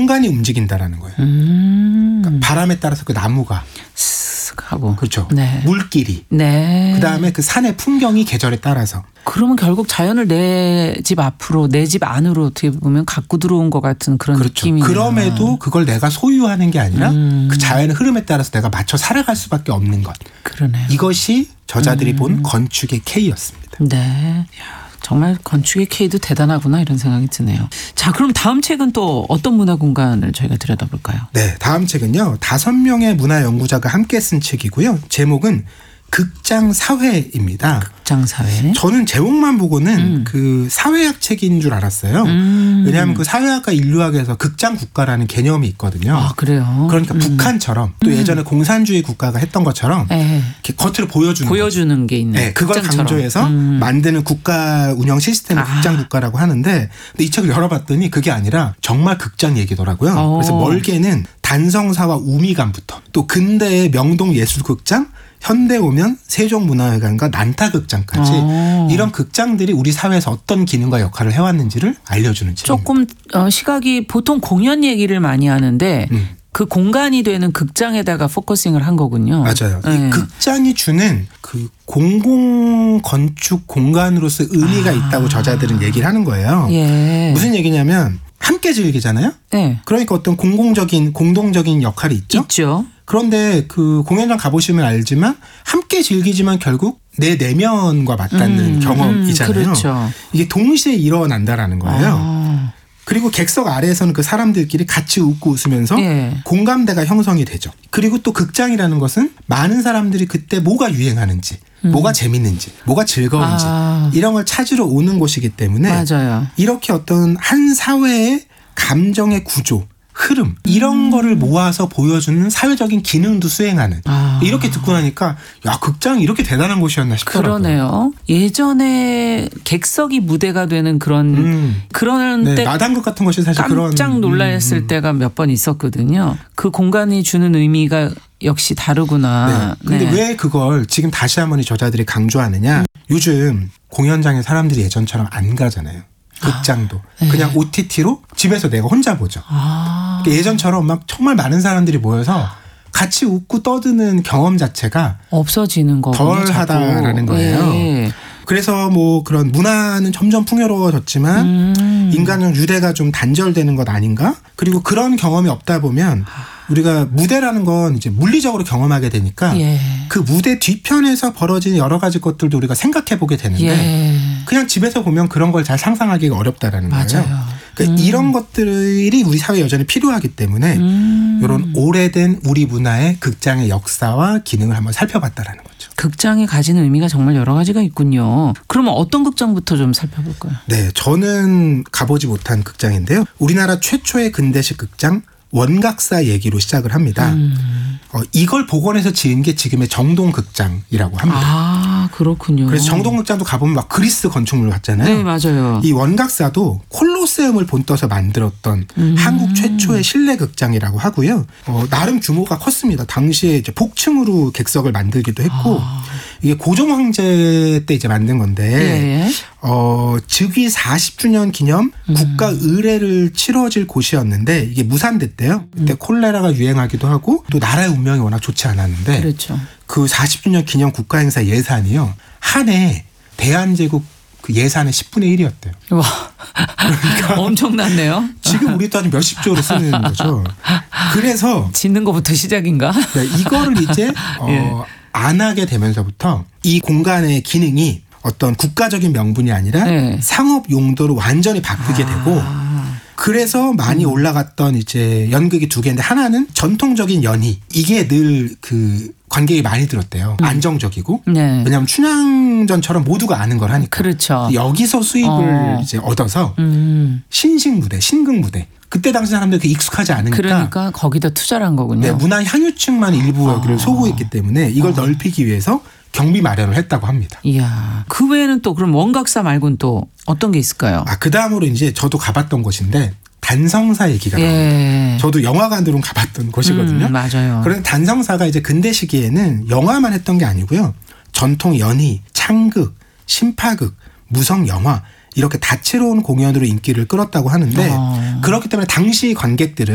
공간이 움직인다라는 거예요. 그러니까 바람에 따라서 그 나무가 하고. 그렇죠. 네. 물길이. 네. 그다음에 그 산의 풍경이 계절에 따라서. 그러면 결국 자연을 내 집 앞으로 내 집 안으로 어떻게 보면 갖고 들어온 것 같은 그런 그렇죠. 느낌이네요. 그럼에도 그걸 내가 소유하는 게 아니라 그 자연의 흐름에 따라서 내가 맞춰 살아갈 수밖에 없는 것. 그러네요. 이것이 저자들이 본 건축의 K였습니다. 네. 야, 정말 건축의 K도 대단하구나 이런 생각이 드네요. 자, 그럼 다음 책은 또 어떤 문화 공간을 저희가 들여다볼까요? 네, 다음 책은요. 5명의 문화 연구자가 함께 쓴 책이고요. 제목은 극장 사회입니다. 극장 사회. 저는 제목만 보고는 그 사회학 책인 줄 알았어요. 왜냐하면 그 사회학과 인류학에서 극장 국가라는 개념이 있거든요. 아, 그래요? 그러니까 북한처럼 또 예전에 공산주의 국가가 했던 것처럼 네. 이렇게 겉으로 보여주는 게 있는. 네, 그걸 극장처럼. 강조해서 만드는 국가 운영 시스템을 극장 국가라고 하는데 근데 이 책을 열어봤더니 그게 아니라 정말 극장 얘기더라고요. 그래서 멀게는 단성사와 우미관부터 또 근대의 명동예술극장 현대 오면 세종문화회관과 난타극장까지 이런 극장들이 우리 사회에서 어떤 기능과 역할을 해왔는지를 알려주는 책입니다. 조금 시각이 보통 공연 얘기를 많이 하는데 그 공간이 되는 극장에다가 포커싱을 한 거군요. 맞아요. 네. 이 극장이 주는 그 공공 건축 공간으로서 의미가 있다고 저자들은 얘기를 하는 거예요. 예. 무슨 얘기냐면 함께 즐기잖아요. 네. 그러니까 어떤 공동적인 역할이 있죠. 있죠. 그런데 그 공연장 가보시면 알지만 함께 즐기지만 결국 내 내면과 맞닿는 경험이잖아요. 그렇죠. 이게 동시에 일어난다라는 거예요. 그리고 객석 아래에서는 그 사람들끼리 같이 웃고 웃으면서 예. 공감대가 형성이 되죠. 그리고 또 극장이라는 것은 많은 사람들이 그때 뭐가 유행하는지 뭐가 재밌는지 뭐가 즐거운지 이런 걸 찾으러 오는 곳이기 때문에 맞아요. 이렇게 어떤 한 사회의 감정의 구조 흐름 이런 거를 모아서 보여주는 사회적인 기능도 수행하는 이렇게 듣고 나니까 야 극장이 이렇게 대단한 곳이었나 싶더라고요. 그러네요. 예전에 객석이 무대가 되는 그런 네, 마당극 같은 것이 사실 깜짝 놀랐을 때가 몇 번 있었거든요. 그 공간이 주는 의미가 역시 다르구나. 네. 근데 왜 그걸 지금 다시 한번 이 저자들이 강조하느냐. 요즘 공연장에 사람들이 예전처럼 안 가잖아요. 극장도. 네. 그냥 OTT로 집에서 내가 혼자 보죠. 그러니까 예전처럼 막 정말 많은 사람들이 모여서 같이 웃고 떠드는 경험 자체가 없어지는 거군요. 덜하다라는 거예요. 예. 그래서 뭐 그런 문화는 점점 풍요로워졌지만 인간적 유대가 좀 단절되는 것 아닌가? 그리고 그런 경험이 없다 보면 우리가 무대라는 건 이제 물리적으로 경험하게 되니까 예. 그 무대 뒤편에서 벌어지는 여러 가지 것들도 우리가 생각해 보게 되는데 예. 그냥 집에서 보면 그런 걸 잘 상상하기가 어렵다라는 거예요. 맞아요. 그러니까 이런 것들이 우리 사회에 여전히 필요하기 때문에 이런 오래된 우리 문화의 극장의 역사와 기능을 한번 살펴봤다라는 거죠. 극장이 가지는 의미가 정말 여러 가지가 있군요. 그러면 어떤 극장부터 좀 살펴볼까요? 네, 저는 가보지 못한 극장인데요. 우리나라 최초의 근대식 극장 원각사 얘기로 시작을 합니다. 이걸 복원해서 지은 게 지금의 정동극장이라고 합니다. 아, 그렇군요. 그래서 정동극장도 가보면 막 그리스 건축물 같잖아요. 네, 맞아요. 이 원각사도 콜로세움을 본떠서 만들었던 한국 최초의 실내 극장이라고 하고요. 나름 규모가 컸습니다. 당시에 이제 복층으로 객석을 만들기도 했고 이게 고종 황제 때 이제 만든 건데 예. 즉위 40주년 기념 국가 의례를 치러질 곳이었는데 이게 무산됐대요. 그때 콜레라가 유행하기도 하고 또 나라의 운명이 워낙 좋지 않았는데 그렇죠. 그 40주년 기념 국가 행사 예산이요. 한 해 대한제국 그 예산의 10분의 1이었대요. 와, 그러니까 엄청났네요. 지금 우리 따지면 몇십조로 쓰는 거죠. 그래서 짓는 것부터 시작인가? 네, 이거를 이제 안 하게 되면서부터 이 공간의 기능이 어떤 국가적인 명분이 아니라 네. 상업 용도로 완전히 바뀌게 되고 그래서 많이 올라갔던 이제 연극이 두 개인데 하나는 전통적인 연희 이게 늘 그 관객이 많이 들었대요. 안정적이고 네. 왜냐하면 춘향전처럼 모두가 아는 걸 하니까 그렇죠. 여기서 수입을 이제 얻어서 신식 무대, 신극 무대 그때 당시 사람들 그 익숙하지 않으니까 그러니까 거기다 투자를 한 거군요. 네, 문화 향유층만 일부 여기를 소구했기 때문에 이걸 넓히기 위해서 경비 마련을 했다고 합니다. 이야, 그 외에는 또 그럼 원각사 말고는 또 어떤 게 있을까요? 그 다음으로 이제 저도 가봤던 곳인데 단성사 얘기가 나옵니다. 예. 저도 영화관으로 가봤던 곳이거든요. 맞아요. 그런데 단성사가 이제 근대 시기에는 영화만 했던 게 아니고요. 전통 연희, 창극, 심파극, 무성 영화 이렇게 다채로운 공연으로 인기를 끌었다고 하는데 그렇기 때문에 당시 관객들은